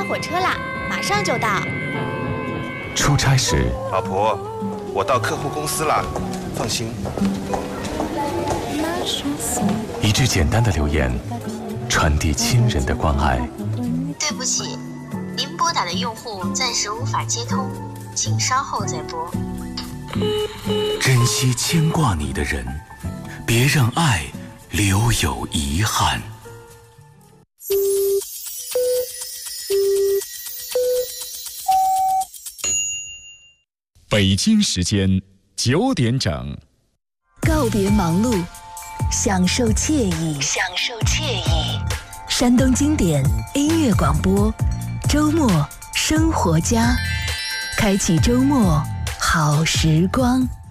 火车啦，马上就到。 出差时， 老婆，我到客户公司啦，放心。 一句简单的留言，传递亲人的关爱。 对不起，您拨打的用户暂时无法接通，请稍后再拨。 珍惜牵挂你的人，别让爱留有遗憾。 北京时间9点整， 告别忙碌，享受惬意，享受惬意。山东经典音乐广播，周末生活家，开启周末好时光。